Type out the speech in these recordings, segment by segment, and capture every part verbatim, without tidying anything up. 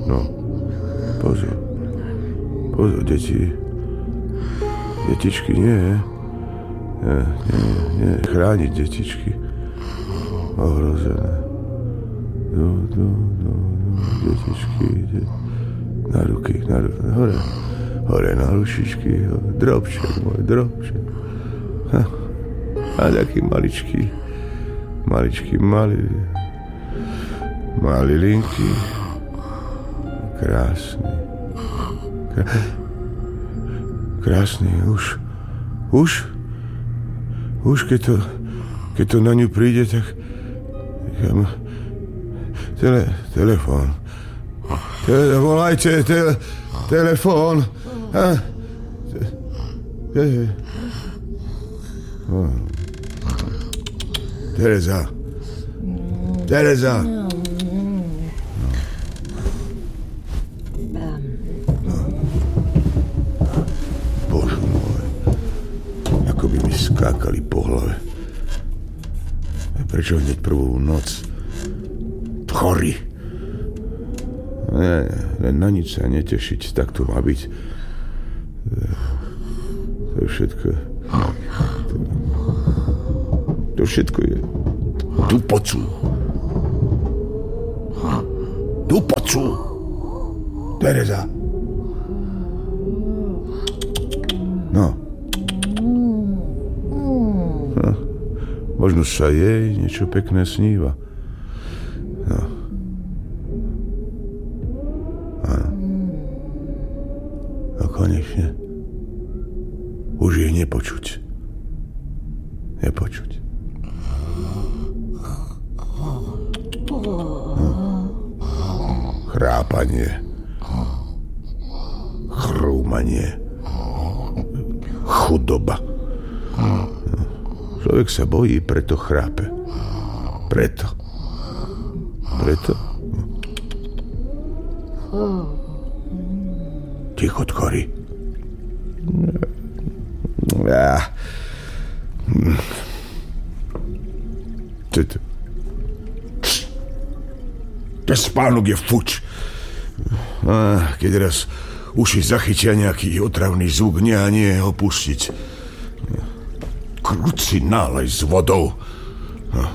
No, pozor. Pozor, deti. Detičky nie. Nie, nie, nie. Chrániť detičky. Ohrozené. No, no, no, no. Detičky. De... Na ruky, na ruky. Hore. Hore na rušičky. Drobček môj, drobček. Ha. A taký maličký. Maličký, malý. Malý linky. Krásny. Krásny, už, už, už keď to, keď to na ňu príde, tak tele, telefón, tele, volajte, tele, telefón, a, te, te, oh. Tereza, Tereza. Skákali po hlave. Prečo hneď prvú noc? Chorý. Nie, len na nič sa netešiť, tak to má byť. To je všetko. To, to všetko je tu pocu. Tu pocu. Tereza. No. Možno sa jej niečo pekné sníva. No. Áno. A konečne už jej nepočuť. Nepočuť. No. Chrápanie. Chrúmanie. Chudoba. Človek sa bojí, preto chrápe. Preto. Preto. Ticho, tchori. Ja. Ten spánok je fuč. Keď raz uši zachytia nejaký otravný zvuk, nie a nie ho pustiť. Kruci nálej s vodou. A,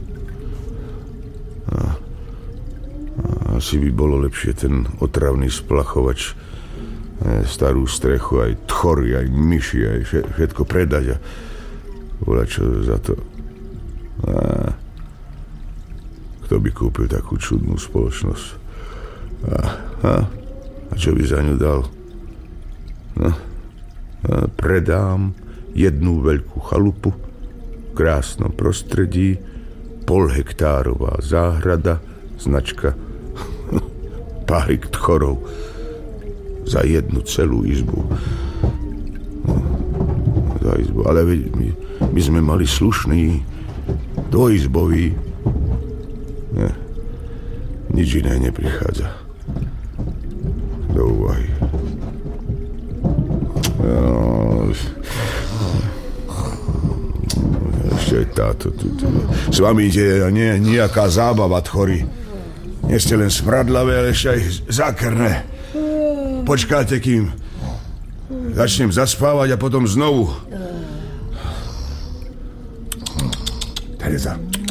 a, a asi by bolo lepšie ten otravný splachovač, starú strechu, aj tchory, aj myši, aj všetko predať a volať čo za to. A, kto by kúpil takú čudnú spoločnosť? A, a, a čo by za ňu dal? No, a predám jednu veľkú chalupu v krásnom prostredí, polhektárová záhrada, značka Párik tchorov za jednu celú izbu. No, za izbu. Ale my, my sme mali slušný dvojizbový. Ne, nič iné neprichádza do úvahy. No, ešte aj táto tu, tu. S vami ide nie, nejaká zábava, tchori. Nie ste len smradlavé, ale ešte aj zákerné. Počkáte, kým začnem zaspávať a potom znovu. Tereza.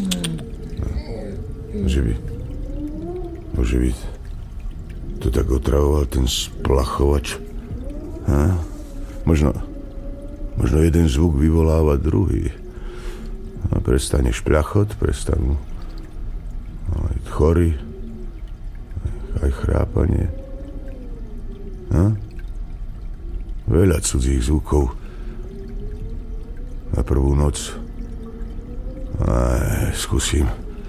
Môže byť. Môže byť. To tak otravoval ten splachovač. Ha? Možno, možno jeden zvuk vyvoláva druhý. A prestane špľachot, prestanú aj tchory, aj chrápanie. Ha? Veľa cudzích zvukov na prvú noc. Aj, skúsim.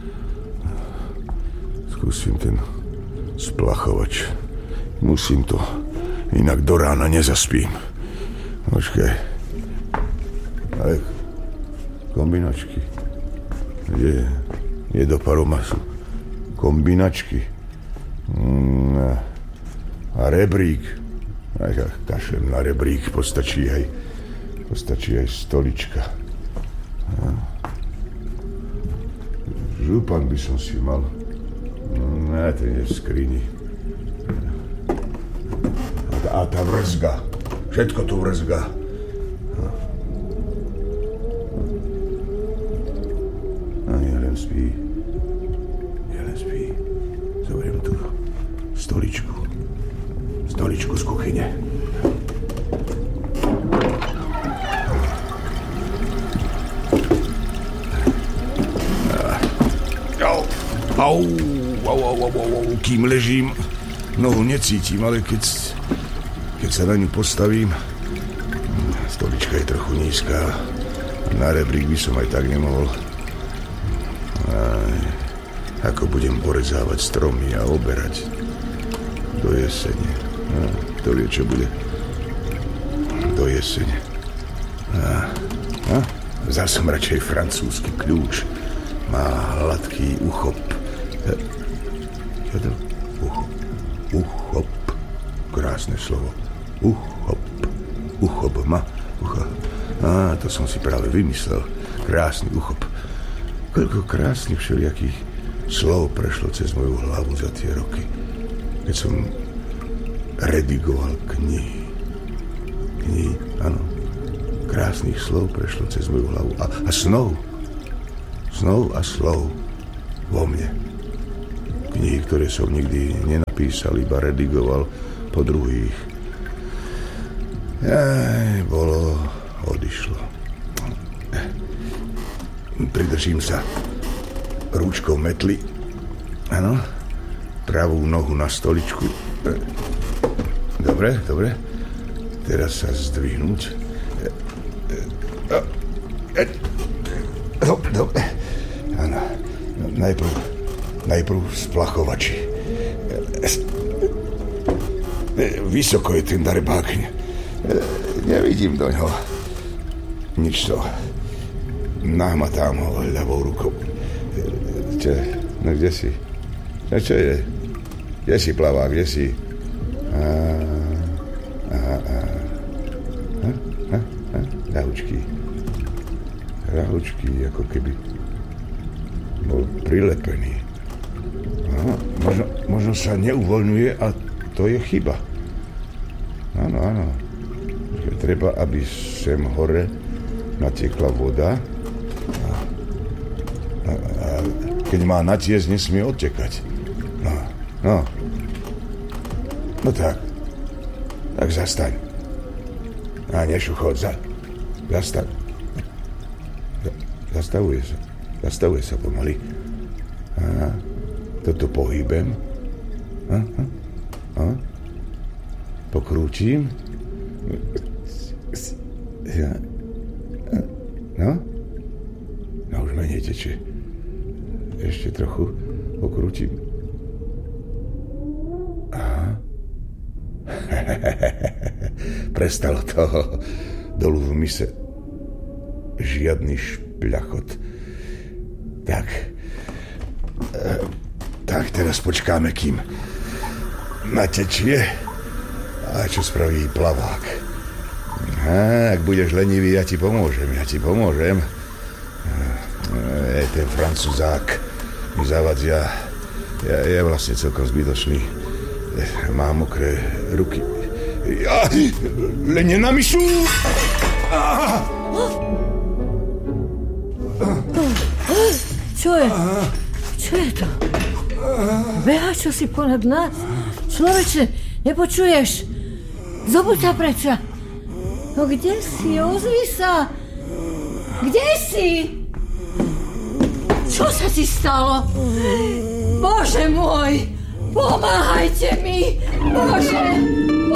Skúsim ten splachovač. Musím to, inak do rána nezaspím. Počkaj. Ale kombinačky. Kde je do paromasu? Kombinačky. Mm, a rebrík. Aj kašlem na rebrík. Postačí aj, postačí aj stolička. Župan by som si mal. Ne, ten je v skrini. A tá vrzga. Všetko tu vrzga. A Jelen spí. Jelen spí. Zoberiem tu stoličku. Stoličku z kuchyne. Au, au, au, au, au, au, kým ležím, nohu necítim, ale keď, keď sa na ňu postavím, stolička je trochu nízka, na rebrík by som aj tak nemohol. Aj, ako budem porezávať stromy a oberať do jesene. No, kto vie, čo bude do jesene. A, a, vzal som radšej francúzsky kľúč. Má hladký uchop. Čo to? Uchop. Uchop. Krásne slovo. Uchop. Uchop. Ma. Uchop. Á, to som si práve vymyslel. Krásny uchop. Koľko krásnych všelijakých slov prešlo cez moju hlavu za tie roky, keď som redigoval knihy. Knihy, áno. Krásnych slov prešlo cez moju hlavu. A, a snov. Snov a slov vo mne. Knihy, ktoré som nikdy nenapísal, iba redigoval po druhých. Aj, bolo, odišlo. Pridržím sa rúčkou metly. Áno, pravú nohu na stoličku. Dobre, dobre. Teraz sa zdvihnúť. Dobre, dobre. Áno, najprv, najprv splachovači. Vysoko je ten darebák. Nevidím do ňoho. Nič to. Nahmatám ho ľavou rukou. Čo? No kde si? No čo je? Kde si, plavák, kde si? Á, á, á. Á, á, á. Ľahučký. Ľahučký, ako keby bol prilepený. Aha, možno, možno sa neuvoľňuje a to je chyba. Áno, áno. Treba, aby sem hore natiekla voda a, a, a keď má natiesť, nesmie odtekať. No, no. No tak. Tak zastaň. A nešuchod, za, zastaň. Zastavuje sa. Zastavuje sa pomaly. A toto pohybem. A, a, a. Pokrútim. Ja. No? No už menej teče. Ešte trochu pokrútim. Aha. Prestalo to. Dolu v mise. Žiadny špľachot. Tak. E, tak teraz počkáme, kým natečie. A čo spraví plavák? A, ak budeš lenivý, ja ti pomôžem, ja ti pomôžem. E, ten francúzák mi zavadzia. Ja, je vlastne celkom zbytočný. E, má mokré ruky. Ja, len nenamyslú! Čo je? Čo je to? Beha čo si ponad nás? Človeče, nepočuješ? Zobuď sa preča. No kde si? Ozvi sa. Kde si? Čo sa ti stalo? Bože môj, pomáhajte mi. Bože,